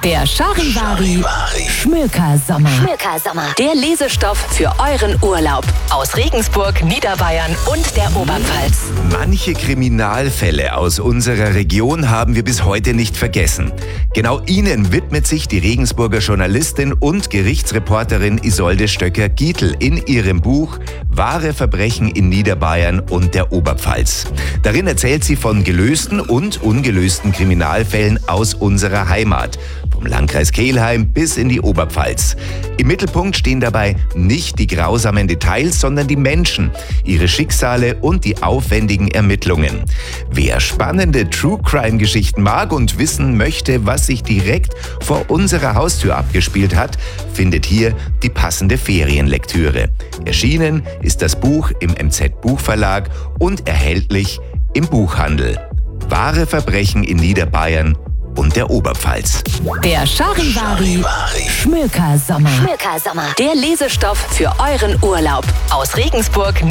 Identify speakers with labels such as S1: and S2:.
S1: Der Charivari Schmökersommer. Der Lesestoff für euren Urlaub. Aus Regensburg, Niederbayern und der Oberpfalz.
S2: Manche Kriminalfälle aus unserer Region haben wir bis heute nicht vergessen. Genau ihnen widmet sich die Regensburger Journalistin und Gerichtsreporterin Isolde Stöcker-Gietl in ihrem Buch Wahre Verbrechen in Niederbayern und der Oberpfalz. Darin erzählt sie von gelösten und ungelösten Kriminalfällen aus unserer Heimat. Vom Landkreis Kelheim bis in die Oberpfalz. Im Mittelpunkt stehen dabei nicht die grausamen Details, sondern die Menschen, ihre Schicksale und die aufwendigen Ermittlungen. Wer spannende True-Crime-Geschichten mag und wissen möchte, was sich direkt vor unserer Haustür abgespielt hat, findet hier die passende Ferienlektüre. Erschienen ist das Buch im MZ-Buchverlag und erhältlich im Buchhandel. Wahre Verbrechen in Niederbayern und der Oberpfalz.
S1: Der Charivari Schmökersommer. Der Lesestoff für euren Urlaub. Aus Regensburg,